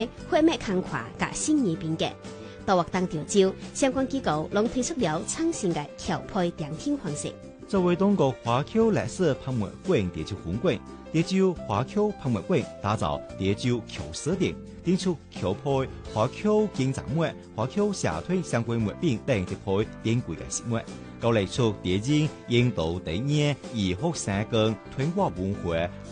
血脉康快甲心理变革。到活动潮州，相关机构拢推出了创新的调配聆听方式。 作为中国华侨历史博物馆潮州分馆，潮州华侨博物馆打造潮州侨史店，展出侨配、华侨经藏物、华侨社团相关物品等一批典贵的实物，鼓励出电影引导电影、医学生工、推广文化。